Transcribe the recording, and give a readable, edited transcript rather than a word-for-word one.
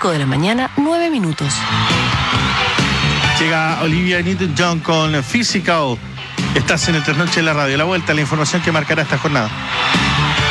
5 de la mañana, 9 minutos. Llega Olivia Newton-John con Physical. Estás en el Trasnoche de la Radio. La vuelta a la información que marcará esta jornada.